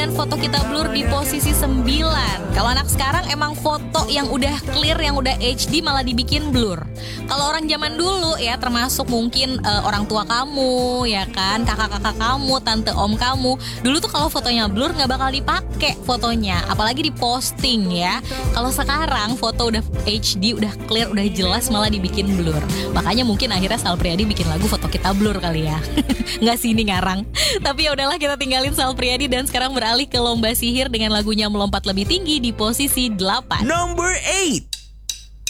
Dan foto kita blur di posisi 9. Kalau anak sekarang emang foto yang udah clear, yang udah HD malah dibikin blur. Kalau orang zaman dulu ya, termasuk mungkin orang tua kamu ya kan, kakak-kakak kamu, tante om kamu, dulu tuh kalau fotonya blur nggak bakal dipakai fotonya, apalagi diposting ya. Kalau sekarang foto udah HD, udah clear, udah jelas malah dibikin blur. Makanya mungkin akhirnya Sal Priadi bikin lagu foto kita blur kali ya. Nggak sih, ini ngarang. Tapi ya udahlah, kita tinggalin Sal Priadi dan sekarang beralih ke Lomba Sihir dengan lagunya Melompat Lebih Tinggi di posisi 8. Number 8.